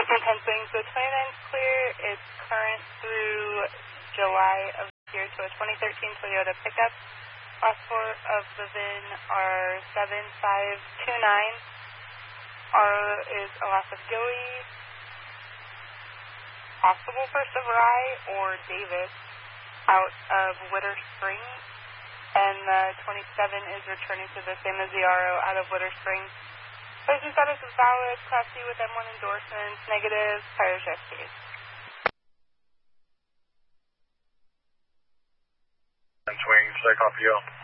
Swings, the 29's clear. It's current through July of this year to a 2013 Toyota pickup. Last four of the VIN are 7529. R is a loss of Gilly, possible first of Rye or Davis, out of Witter Springs. And the 27 is returning to the same as the RO out of Witter Springs. License status is valid, Class C with M1 endorsements, negative, tires SKs. Swings, take off you.